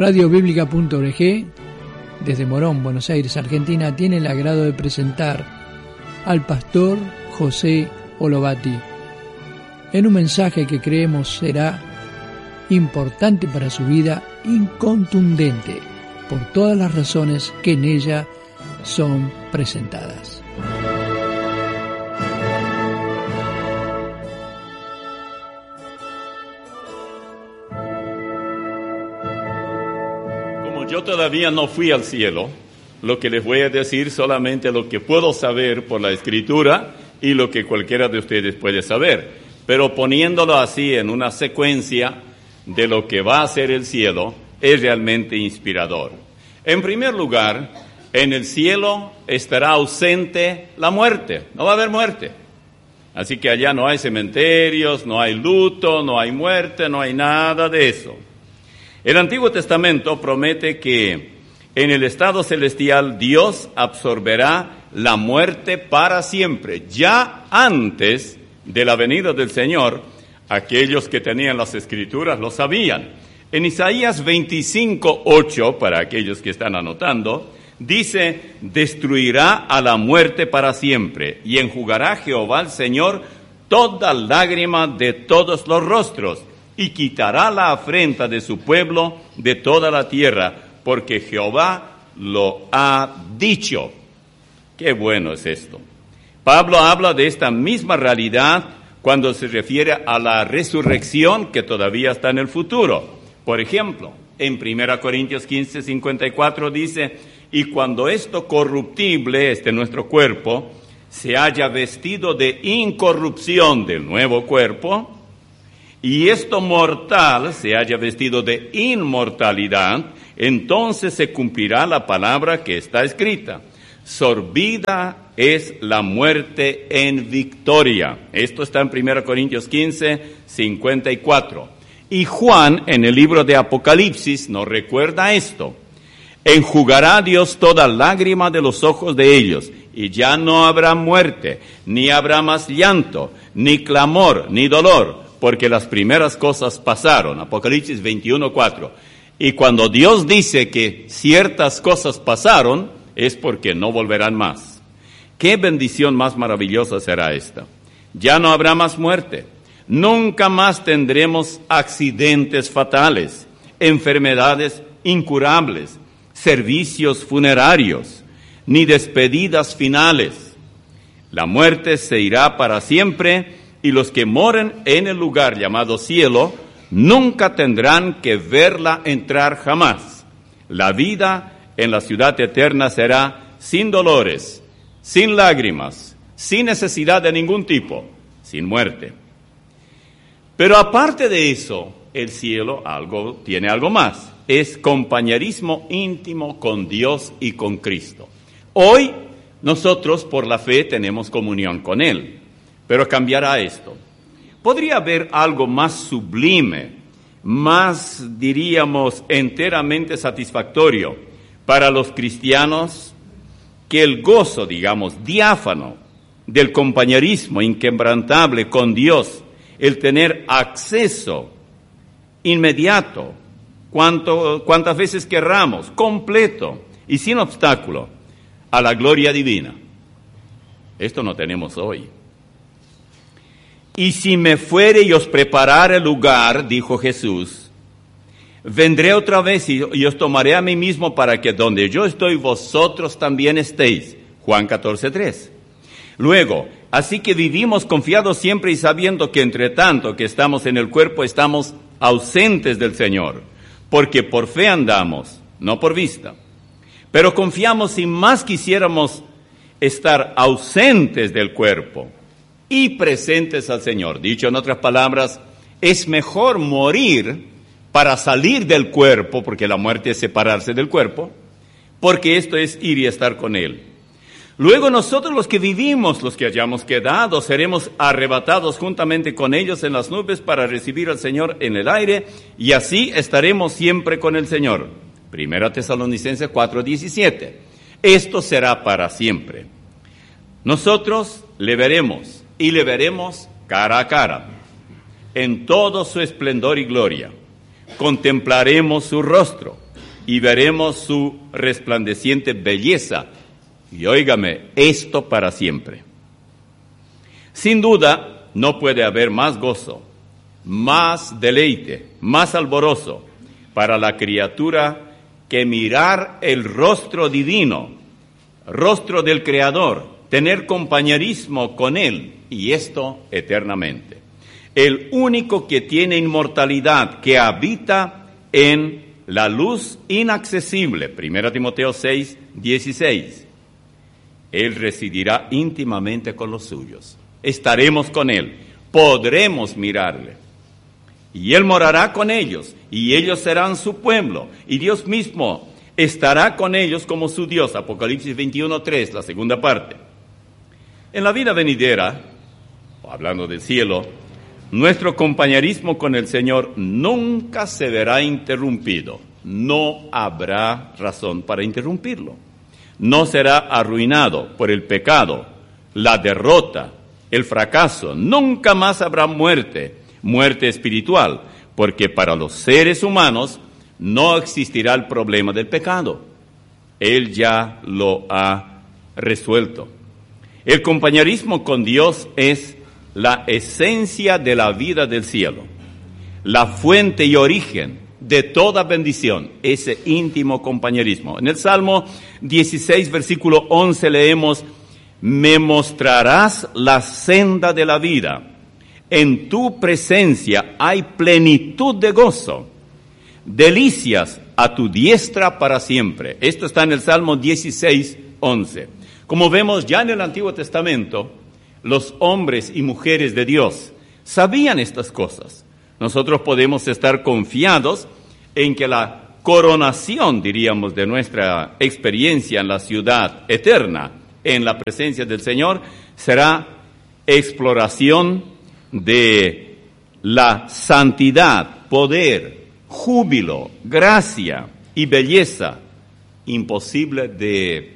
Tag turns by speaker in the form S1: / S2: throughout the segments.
S1: Radiobiblica.org, desde Morón, Buenos Aires, Argentina, tiene el agrado de presentar al pastor José Olovati en un mensaje que creemos será importante para su vida y contundente por todas las razones que en ella son presentadas.
S2: Yo todavía no fui al cielo, lo que les voy a decir solamente lo que puedo saber por la Escritura y lo que cualquiera de ustedes puede saber, pero poniéndolo así en una secuencia de lo que va a ser el cielo, es realmente inspirador. En primer lugar, en el cielo estará ausente la muerte, no va a haber muerte. Así que allá no hay cementerios, no hay luto, no hay muerte, no hay nada de eso. El Antiguo Testamento promete que en el estado celestial Dios absorberá la muerte para siempre. Ya antes de la venida del Señor, aquellos que tenían las Escrituras lo sabían. En Isaías 25:8, para aquellos que están anotando, dice: destruirá a la muerte para siempre, y enjugará Jehová el Señor toda lágrima de todos los rostros, y quitará la afrenta de su pueblo de toda la tierra, porque Jehová lo ha dicho. Qué bueno es esto. Pablo habla de esta misma realidad cuando se refiere a la resurrección que todavía está en el futuro. Por ejemplo, en 1 Corintios 15:54 dice: y cuando esto corruptible, nuestro cuerpo, se haya vestido de incorrupción del nuevo cuerpo, y esto mortal se haya vestido de inmortalidad, entonces se cumplirá la palabra que está escrita: sorbida es la muerte en victoria. Esto está en 1 Corintios 15:54. Y Juan, en el libro de Apocalipsis, nos recuerda esto: enjugará Dios toda lágrima de los ojos de ellos, y ya no habrá muerte, ni habrá más llanto, ni clamor, ni dolor, porque las primeras cosas pasaron. Apocalipsis 21:4. Y cuando Dios dice que ciertas cosas pasaron, es porque no volverán más. ¿Qué bendición más maravillosa será esta? Ya no habrá más muerte. Nunca más tendremos accidentes fatales, enfermedades incurables, servicios funerarios, ni despedidas finales. La muerte se irá para siempre, y los que moren en el lugar llamado cielo nunca tendrán que verla entrar jamás. La vida en la ciudad eterna será sin dolores, sin lágrimas, sin necesidad de ningún tipo, sin muerte. Pero aparte de eso, el cielo tiene algo más. Es compañerismo íntimo con Dios y con Cristo. Hoy nosotros por la fe tenemos comunión con Él. Pero cambiará esto. ¿Podría haber algo más sublime, más, diríamos, enteramente satisfactorio para los cristianos que el gozo, digamos, diáfano del compañerismo inquebrantable con Dios, el tener acceso inmediato, cuantas veces querramos, completo y sin obstáculo, a la gloria divina? Esto no tenemos hoy. Y si me fuere y os preparare lugar, dijo Jesús, vendré otra vez y os tomaré a mí mismo, para que donde yo estoy vosotros también estéis. Juan 14:3. Luego, así que vivimos confiados siempre y sabiendo que entre tanto que estamos en el cuerpo estamos ausentes del Señor, porque por fe andamos, no por vista. Pero confiamos si más quisiéramos estar ausentes del cuerpo y presentes al Señor. Dicho en otras palabras, es mejor morir para salir del cuerpo, porque la muerte es separarse del cuerpo, porque esto es ir y estar con Él. Luego nosotros los que vivimos, los que hayamos quedado, seremos arrebatados juntamente con ellos en las nubes para recibir al Señor en el aire, y así estaremos siempre con el Señor. 1 Tesalonicenses 4:17. Esto será para siempre. Nosotros le veremos, y le veremos cara a cara, en todo su esplendor y gloria. Contemplaremos su rostro, y veremos su resplandeciente belleza. Y óigame, esto para siempre. Sin duda, no puede haber más gozo, más deleite, más alborozo para la criatura que mirar el rostro divino, rostro del Creador, tener compañerismo con Él, y esto eternamente. El único que tiene inmortalidad, que habita en la luz inaccesible, 1 Timoteo 6, 16. Él residirá íntimamente con los suyos. Estaremos con Él, podremos mirarle. Y Él morará con ellos, y ellos serán su pueblo, y Dios mismo estará con ellos como su Dios. Apocalipsis 21:3, la segunda parte. En la vida venidera, hablando del cielo, nuestro compañerismo con el Señor nunca se verá interrumpido. No habrá razón para interrumpirlo. No será arruinado por el pecado, la derrota, el fracaso. Nunca más habrá muerte espiritual, porque para los seres humanos no existirá el problema del pecado. Él ya lo ha resuelto. El compañerismo con Dios es la esencia de la vida del cielo, la fuente y origen de toda bendición, ese íntimo compañerismo. En el Salmo 16, versículo 11 leemos: me mostrarás la senda de la vida. En tu presencia hay plenitud de gozo, delicias a tu diestra para siempre. Esto está en el Salmo 16, 11. Como vemos ya en el Antiguo Testamento, los hombres y mujeres de Dios sabían estas cosas. Nosotros podemos estar confiados en que la coronación, diríamos, de nuestra experiencia en la ciudad eterna, en la presencia del Señor, será exploración de la santidad, poder, júbilo, gracia y belleza imposible de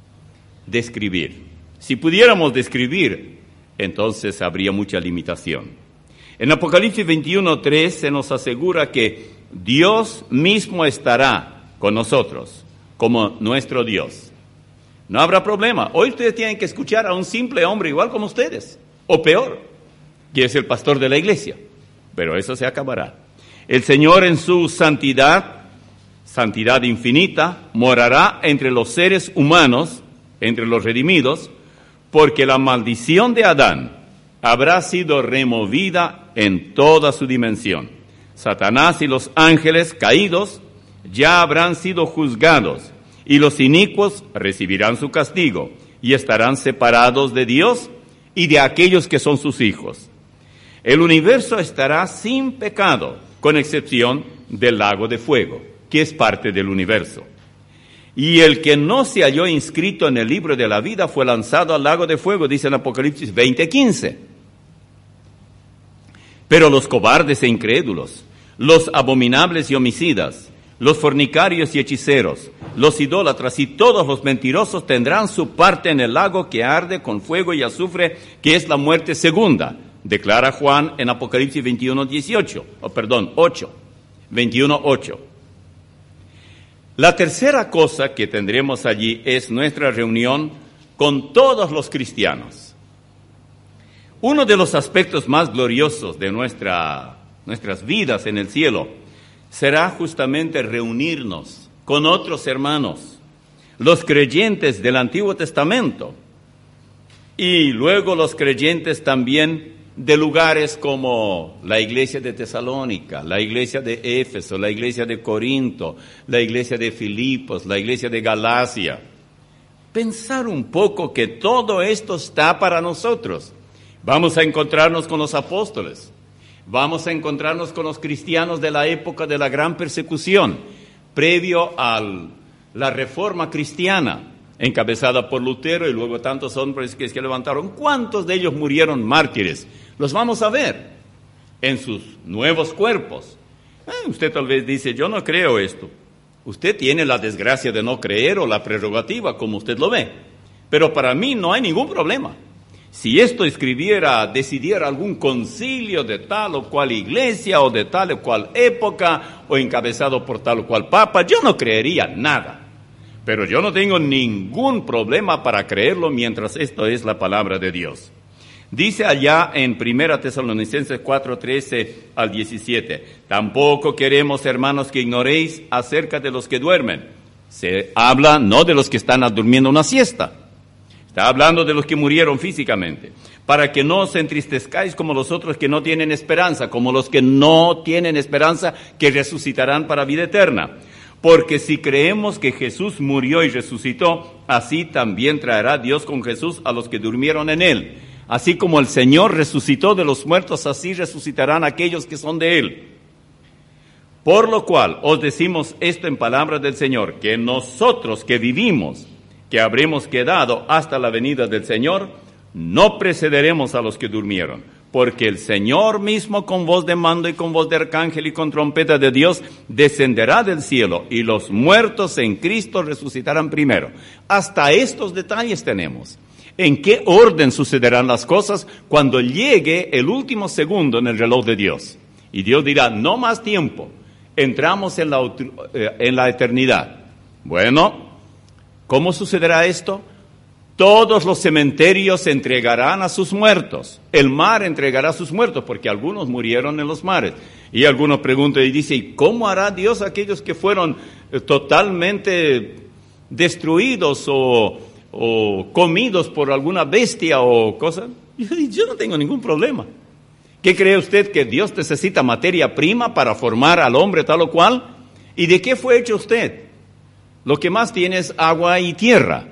S2: describir. Si pudiéramos describir, entonces habría mucha limitación. En Apocalipsis 21:3 se nos asegura que Dios mismo estará con nosotros como nuestro Dios. No habrá problema. Hoy ustedes tienen que escuchar a un simple hombre igual como ustedes, o peor, que es el pastor de la iglesia. Pero eso se acabará. El Señor en su santidad, santidad infinita, morará entre los seres humanos, entre los redimidos, porque la maldición de Adán habrá sido removida en toda su dimensión. Satanás y los ángeles caídos ya habrán sido juzgados, y los inicuos recibirán su castigo, y estarán separados de Dios y de aquellos que son sus hijos. El universo estará sin pecado, con excepción del lago de fuego, que es parte del universo. Y el que no se halló inscrito en el libro de la vida fue lanzado al lago de fuego, dice en Apocalipsis 20:15. Pero los cobardes e incrédulos, los abominables y homicidas, los fornicarios y hechiceros, los idólatras y todos los mentirosos tendrán su parte en el lago que arde con fuego y azufre, que es la muerte segunda, declara Juan en Apocalipsis 21:8. 21:8. La tercera cosa que tendremos allí es nuestra reunión con todos los cristianos. Uno de los aspectos más gloriosos de nuestras vidas en el cielo será justamente reunirnos con otros hermanos, los creyentes del Antiguo Testamento, y luego los creyentes también de lugares como la iglesia de Tesalónica, la iglesia de Éfeso, la iglesia de Corinto, la iglesia de Filipos, la iglesia de Galacia. Pensar un poco que todo esto está para nosotros. Vamos a encontrarnos con los apóstoles, vamos a encontrarnos con los cristianos de la época de la gran persecución, previo a la reforma cristiana, encabezada por Lutero y luego tantos hombres que levantaron. ¿Cuántos de ellos murieron mártires? Los vamos a ver en sus nuevos cuerpos. Usted tal vez dice, yo no creo esto. Usted tiene la desgracia de no creer o la prerrogativa, como usted lo ve. Pero para mí no hay ningún problema. Si esto decidiera algún concilio de tal o cual iglesia o de tal o cual época o encabezado por tal o cual papa, yo no creería nada. Pero yo no tengo ningún problema para creerlo mientras esto es la palabra de Dios. Dice allá en 1 Tesalonicenses 4, 13 al 17, tampoco queremos, hermanos, que ignoréis acerca de los que duermen. Se habla no de los que están durmiendo una siesta. Está hablando de los que murieron físicamente, para que no os entristezcáis como los otros que no tienen esperanza, como los que no tienen esperanza que resucitarán para vida eterna. Porque si creemos que Jesús murió y resucitó, así también traerá Dios con Jesús a los que durmieron en él. Así como el Señor resucitó de los muertos, así resucitarán aquellos que son de él. Por lo cual os decimos esto en palabra del Señor, que nosotros que vivimos, que habremos quedado hasta la venida del Señor, no precederemos a los que durmieron, porque el Señor mismo con voz de mando y con voz de arcángel y con trompeta de Dios descenderá del cielo y los muertos en Cristo resucitarán primero. Hasta estos detalles tenemos. ¿En qué orden sucederán las cosas cuando llegue el último segundo en el reloj de Dios? Y Dios dirá, no más tiempo, entramos en la eternidad. Bueno, ¿cómo sucederá esto? Todos los cementerios entregarán a sus muertos. El mar entregará a sus muertos, porque algunos murieron en los mares. Y algunos preguntan y dicen, ¿y cómo hará Dios a aquellos que fueron totalmente destruidos o comidos por alguna bestia o cosa? Yo no tengo ningún problema. ¿Qué cree usted que Dios necesita materia prima para formar al hombre tal o cual? ¿Y de qué fue hecho usted? Lo que más tiene es agua y tierra.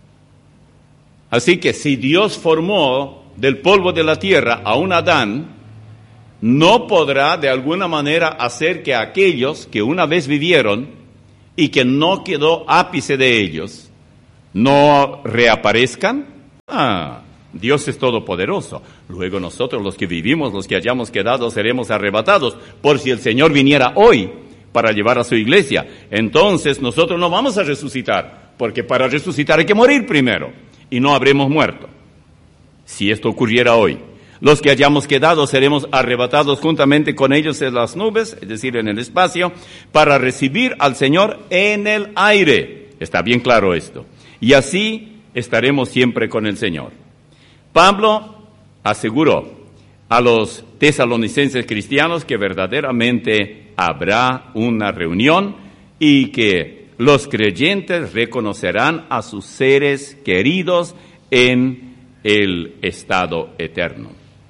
S2: Así que si Dios formó del polvo de la tierra a un Adán, no podrá de alguna manera hacer que aquellos que una vez vivieron y que no quedó ápice de ellos, no reaparezcan. Dios es todopoderoso. Luego nosotros los que vivimos, los que hayamos quedado, seremos arrebatados por si el Señor viniera hoy para llevar a su iglesia. Entonces nosotros no vamos a resucitar, porque para resucitar hay que morir primero, y no habremos muerto. Si esto ocurriera hoy, los que hayamos quedado seremos arrebatados juntamente con ellos en las nubes, es decir, en el espacio, para recibir al Señor en el aire. Está bien claro esto. Y así estaremos siempre con el Señor. Pablo aseguró a los tesalonicenses cristianos que verdaderamente habrá una reunión y que los creyentes reconocerán a sus seres queridos en el estado eterno.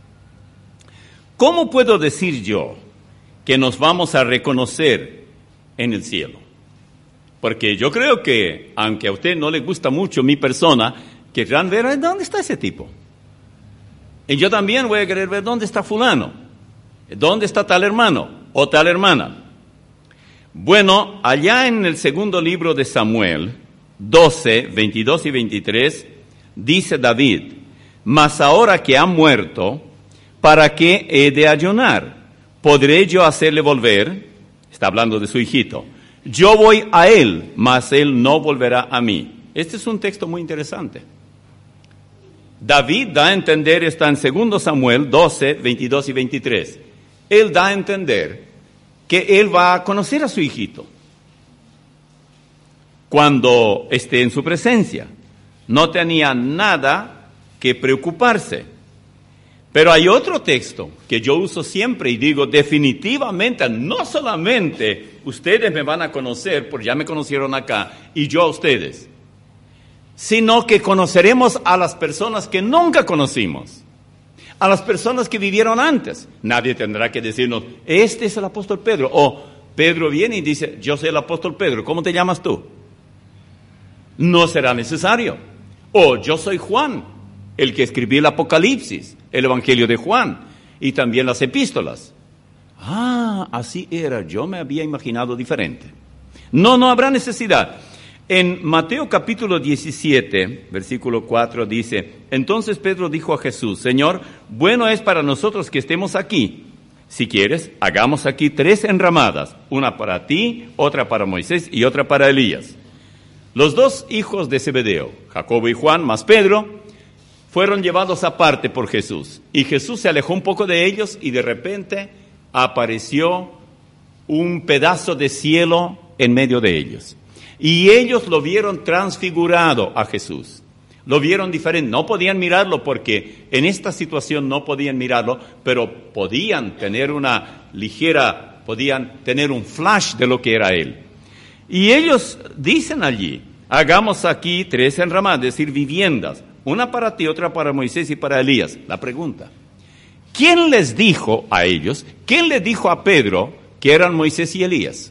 S2: ¿Cómo puedo decir yo que nos vamos a reconocer en el cielo? Porque yo creo que, aunque a usted no le gusta mucho mi persona, querrán ver dónde está ese tipo. Y yo también voy a querer ver dónde está fulano, dónde está tal hermano o tal hermana. Bueno, allá en el segundo libro de Samuel, 12, 22 y 23, dice David, mas ahora que ha muerto, ¿para qué he de ayunar? ¿Podré yo hacerle volver? Está hablando de su hijito. Yo voy a él, mas él no volverá a mí. Este es un texto muy interesante. David da a entender, está en 2 Samuel 12, 22 y 23. Él da a entender que él va a conocer a su hijito cuando esté en su presencia. No tenía nada que preocuparse. Pero hay otro texto que yo uso siempre y digo, definitivamente, no solamente ustedes me van a conocer, porque ya me conocieron acá, y yo a ustedes, sino que conoceremos a las personas que nunca conocimos, a las personas que vivieron antes. Nadie tendrá que decirnos, este es el apóstol Pedro, o Pedro viene y dice, yo soy el apóstol Pedro, ¿cómo te llamas tú? No será necesario. O yo soy Juan, el que escribió el Apocalipsis, el Evangelio de Juan, y también las epístolas. Así era, yo me había imaginado diferente. No habrá necesidad. En Mateo capítulo 17, versículo 4 dice, entonces Pedro dijo a Jesús, Señor, bueno es para nosotros que estemos aquí. Si quieres, hagamos aquí 3 enramadas, una para ti, otra para Moisés y otra para Elías. Los 2 hijos de Zebedeo, Jacobo y Juan, más Pedro, fueron llevados aparte por Jesús. Y Jesús se alejó un poco de ellos y de repente apareció un pedazo de cielo en medio de ellos. Y ellos lo vieron transfigurado a Jesús. Lo vieron diferente. No podían mirarlo porque en esta situación no podían mirarlo, pero podían tener podían tener un flash de lo que era Él. Y ellos dicen allí, hagamos aquí 3 enramadas, es decir, viviendas. Una para ti, otra para Moisés y para Elías. La pregunta, ¿quién les dijo a ellos, quién les dijo a Pedro que eran Moisés y Elías?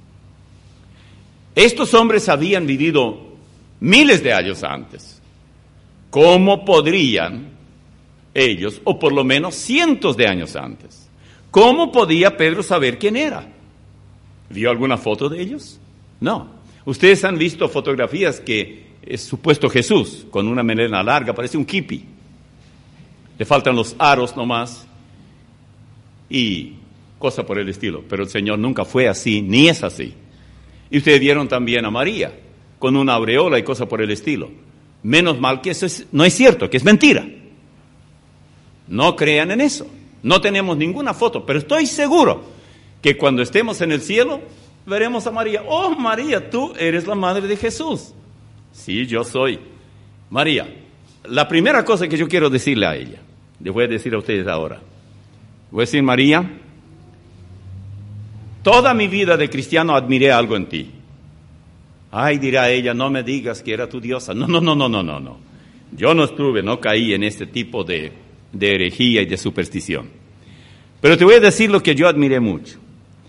S2: Estos hombres habían vivido miles de años antes. ¿Cómo podrían ellos, o por lo menos cientos de años antes, cómo podía Pedro saber quién era? ¿Vio alguna foto de ellos? No. Ustedes han visto fotografías que es supuesto Jesús, con una melena larga, parece un kipi. Le faltan los aros nomás y cosa por el estilo. Pero el Señor nunca fue así, ni es así. Y ustedes vieron también a María, con una aureola y cosa por el estilo. Menos mal que eso no es cierto, que es mentira. No crean en eso. No tenemos ninguna foto, pero estoy seguro que cuando estemos en el cielo, veremos a María. Oh, María, tú eres la madre de Jesús. Sí, yo soy. María, la primera cosa que yo quiero decirle a ella, les voy a decir a ustedes ahora. Voy a decir, María, toda mi vida de cristiano admiré algo en ti. Ay, dirá ella, no me digas que era tu diosa. No. Yo no caí en este tipo de herejía y de superstición. Pero te voy a decir lo que yo admiré mucho.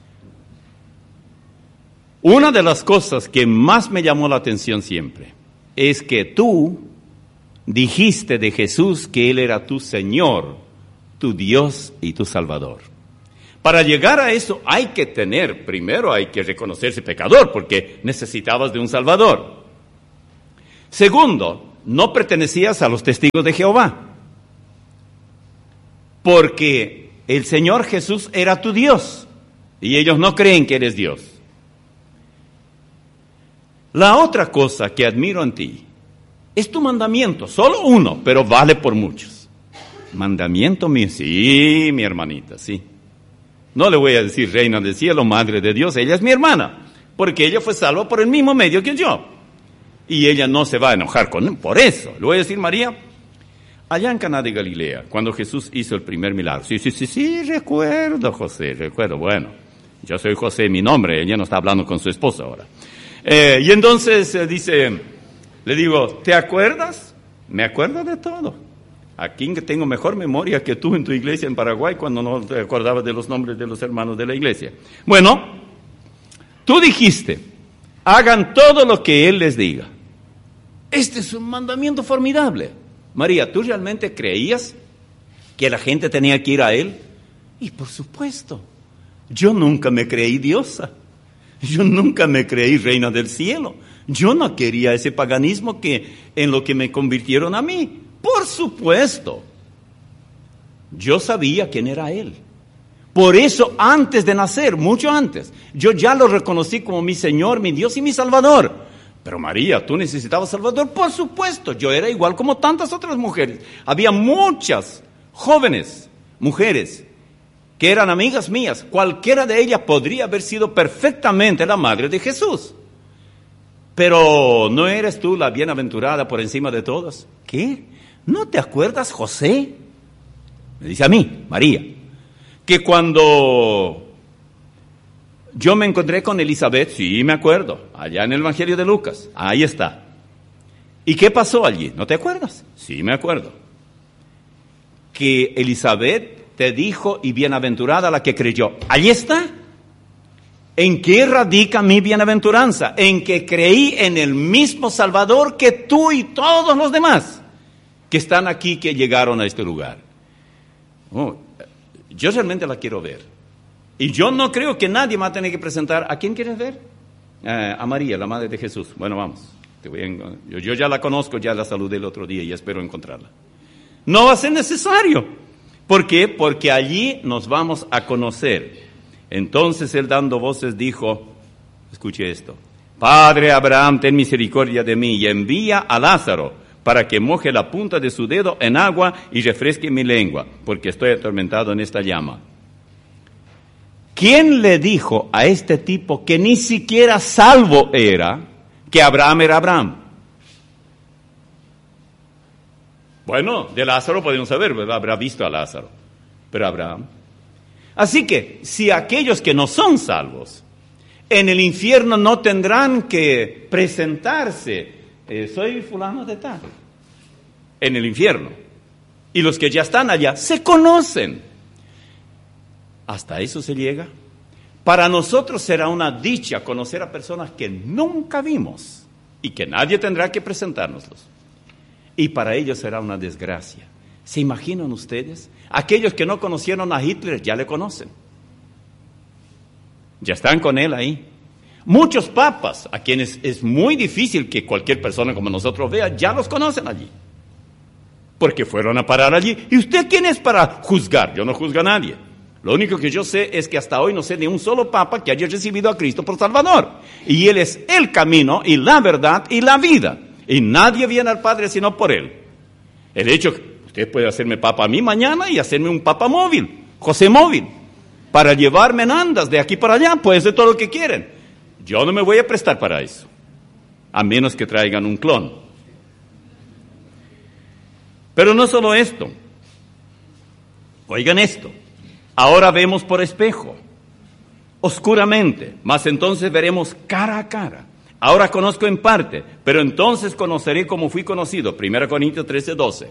S2: Una de las cosas que más me llamó la atención siempre es que tú dijiste de Jesús que Él era tu Señor, tu Dios y tu Salvador. Para llegar a eso primero hay que reconocerse pecador, porque necesitabas de un Salvador. Segundo, no pertenecías a los testigos de Jehová, porque el Señor Jesús era tu Dios, y ellos no creen que eres Dios. La otra cosa que admiro en ti es tu mandamiento, solo uno, pero vale por muchos. Mandamiento mío, sí, mi hermanita, sí. No le voy a decir reina del cielo, madre de Dios, ella es mi hermana, porque ella fue salva por el mismo medio que yo. Y ella no se va a enojar por eso. Le voy a decir, María, allá en Caná de Galilea, cuando Jesús hizo el primer milagro. Sí, recuerdo, José, recuerdo. Bueno, yo soy José, mi nombre, ella no está hablando con su esposa ahora. Y entonces le digo, ¿te acuerdas? Me acuerdo de todo. Aquí que tengo mejor memoria que tú en tu iglesia en Paraguay cuando no te acordabas de los nombres de los hermanos de la iglesia. Bueno, tú dijiste, hagan todo lo que Él les diga. Este es un mandamiento formidable. María, ¿tú realmente creías que la gente tenía que ir a Él? Y por supuesto, yo nunca me creí diosa. Yo nunca me creí reina del cielo. Yo no quería ese paganismo en lo que me convirtieron a mí. Por supuesto. Yo sabía quién era Él. Por eso, antes de nacer, mucho antes, yo ya lo reconocí como mi Señor, mi Dios y mi Salvador. Pero María, ¿tú necesitabas Salvador? Por supuesto. Yo era igual como tantas otras mujeres. Había muchas jóvenes mujeres que eran amigas mías. Cualquiera de ellas podría haber sido perfectamente la madre de Jesús. Pero ¿no eres tú la bienaventurada por encima de todas? ¿Qué? ¿No te acuerdas, José? Me dice a mí, María, que cuando yo me encontré con Elizabeth, sí me acuerdo, allá en el Evangelio de Lucas, ahí está. ¿Y qué pasó allí? ¿No te acuerdas? Sí me acuerdo. Que Elizabeth te dijo, y bienaventurada la que creyó. Allí está. ¿En qué radica mi bienaventuranza? En que creí en el mismo Salvador que tú y todos los demás que están aquí, que llegaron a este lugar. Yo realmente la quiero ver. Y yo no creo que nadie me va a tener que presentar. ¿A quién quieres ver? A María, la madre de Jesús. Bueno, vamos. Yo ya la conozco, ya la saludé el otro día y espero encontrarla. No va a ser necesario. ¿Por qué? Porque allí nos vamos a conocer. Entonces él, dando voces, dijo, escuche esto, Padre Abraham, ten misericordia de mí y envía a Lázaro, para que moje la punta de su dedo en agua y refresque mi lengua, porque estoy atormentado en esta llama. ¿Quién le dijo a este tipo que ni siquiera salvo era, que Abraham era Abraham? Bueno, de Lázaro podemos saber, ¿verdad? Habrá visto a Lázaro, pero Abraham. Así que, si aquellos que no son salvos, en el infierno no tendrán que presentarse, soy fulano de tal, en el infierno. Y los que ya están allá se conocen. ¿Hasta eso se llega? Para nosotros será una dicha conocer a personas que nunca vimos y que nadie tendrá que presentárnoslos. Y para ellos será una desgracia. ¿Se imaginan ustedes? Aquellos que no conocieron a Hitler ya le conocen. Ya están con él ahí. Muchos papas, a quienes es muy difícil que cualquier persona como nosotros vea, ya los conocen allí. Porque fueron a parar allí. ¿Y usted quién es para juzgar? Yo no juzgo a nadie. Lo único que yo sé es que hasta hoy no sé de un solo papa que haya recibido a Cristo por Salvador. Y Él es el camino y la verdad y la vida. Y nadie viene al Padre sino por Él. El hecho que usted puede hacerme papa a mí mañana y hacerme un papa móvil, José móvil, para llevarme en andas de aquí para allá, puede ser todo lo que quieren. Yo no me voy a prestar para eso, a menos que traigan un clon. Pero no solo esto. Oigan esto. Ahora vemos por espejo, oscuramente, mas entonces veremos cara a cara. Ahora conozco en parte, pero entonces conoceré como fui conocido. 1 Corintios 13:12.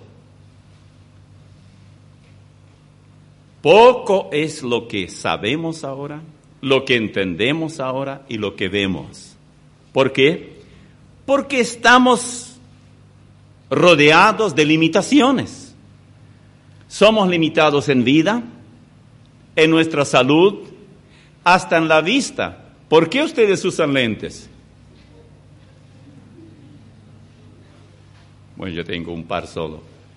S2: Poco es lo que sabemos ahora, lo que entendemos ahora y lo que vemos. ¿Por qué? Porque estamos rodeados de limitaciones. Somos limitados en vida, en nuestra salud, hasta en la vista. ¿Por qué ustedes usan lentes? Bueno, yo tengo un par solo.